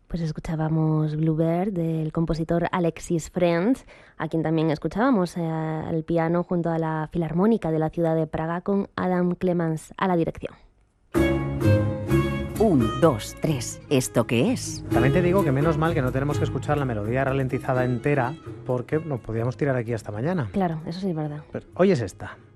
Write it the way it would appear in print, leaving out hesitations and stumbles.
Pues escuchábamos Bluebird del compositor Alexis Friend, a quien también escuchábamos al piano junto a la Filarmónica de la ciudad de Praga con Adam Clemans a la dirección. 1, 2, 3. ¿Esto qué es? También te digo que menos mal que no tenemos que escuchar la melodía ralentizada entera porque nos podíamos tirar aquí hasta mañana. Claro, eso sí es verdad. Pero hoy es esta.